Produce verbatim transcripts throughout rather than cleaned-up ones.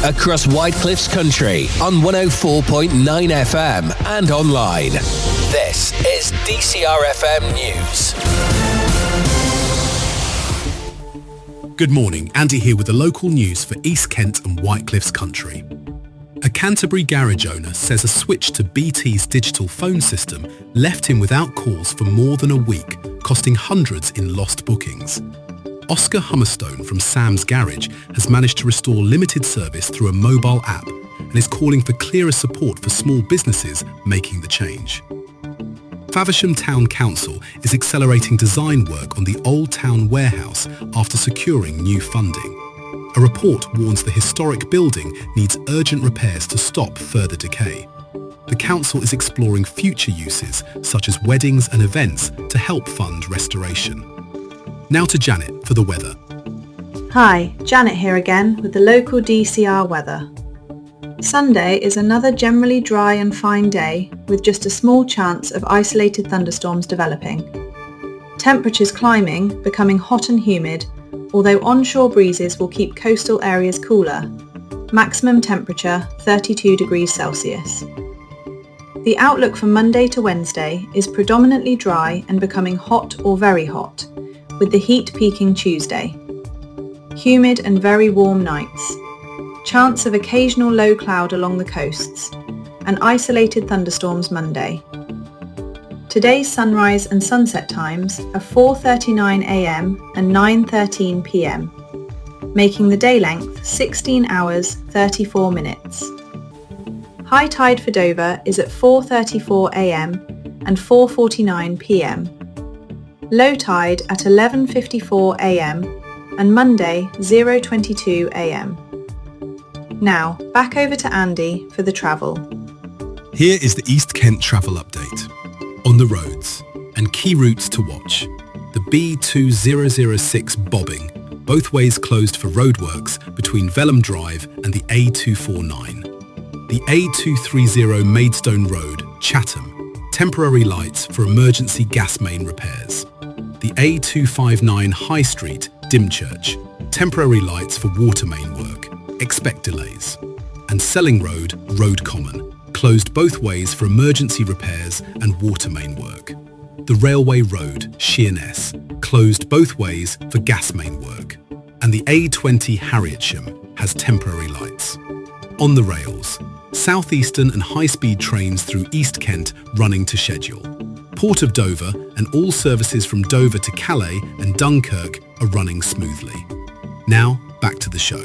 across Whitecliffs country on one oh four point nine F M and online. This is D C R F M News. Good morning, Andy here with the local news for East Kent and Whitecliffs country. A Canterbury garage owner says a switch to B T's digital phone system left him without calls for more than a week, costing hundreds in lost bookings. Oscar Hummerstone from Sam's Garage has managed to restore limited service through a mobile app and is calling for clearer support for small businesses making the change. Faversham Town Council is accelerating design work on the Old Town Warehouse after securing new funding. A report warns the historic building needs urgent repairs to stop further decay. The council is exploring future uses, such as weddings and events, to help fund restoration. Now to Janet for the weather. Hi, Janet here again with the local D C R weather. Sunday is another generally dry and fine day with just a small chance of isolated thunderstorms developing. Temperatures climbing, becoming hot and humid, although onshore breezes will keep coastal areas cooler. Maximum temperature thirty-two degrees Celsius. The outlook for Monday to Wednesday is predominantly dry and becoming hot or very hot, with the heat peaking Tuesday. Humid and very warm nights. Chance of occasional low cloud along the coasts, and isolated thunderstorms Monday. Today's sunrise and sunset times are four thirty-nine a m and nine thirteen p m, making the day length sixteen hours thirty-four minutes. High tide for Dover is at four thirty-four a m and four forty-nine p m. Low tide at eleven fifty-four a m and Monday zero twenty-two a m. Now, back over to Andy for the travel. Here is the East Kent travel update. On the roads, and key routes to watch. The B two thousand six bobbing, both ways closed for roadworks between Velham Drive and the A two forty-nine. The A two thirty Maidstone Road, Chatham, temporary lights for emergency gas main repairs. The A two fifty-nine High Street, Dymchurch, temporary lights for water main work, expect delays. And Selling Road, Road Common, closed both ways for emergency repairs and water main work. The Railway Road, Sheerness, closed both ways for gas main work. And the A twenty Harrietsham has temporary lights. On the rails, southeastern and high-speed trains through East Kent running to schedule. Port of Dover and all services from Dover to Calais and Dunkirk are running smoothly. Now, back to the show.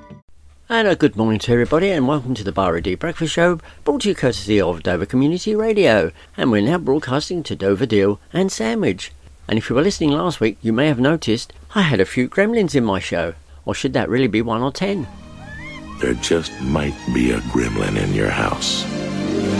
And a good morning to everybody, and welcome to the Bar O D Breakfast Show, brought to you courtesy of Dover Community Radio. And we're now broadcasting to Dover Deal and Sandwich. And if you were listening last week, you may have noticed I had a few gremlins in my show. Or should that really be one or ten? There just might be a gremlin in your house.